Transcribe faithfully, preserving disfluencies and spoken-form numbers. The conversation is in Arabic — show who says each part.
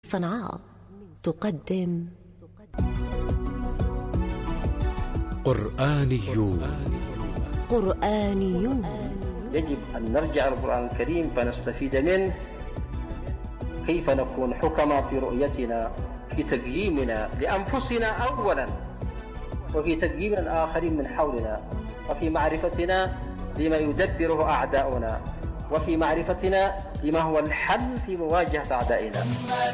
Speaker 1: صنعاء تقدم
Speaker 2: قرآنيون.
Speaker 1: قرآنيون
Speaker 3: يجب أن نرجع القرآن الكريم فنستفيد منه، كيف نكون حكما في رؤيتنا، في تقييمنا لأنفسنا أولا، وفي تقييم الآخرين من حولنا، وفي معرفتنا لما يدبره أعداؤنا، وفي معرفتنا لما هو الحل في مواجهة أعدائنا.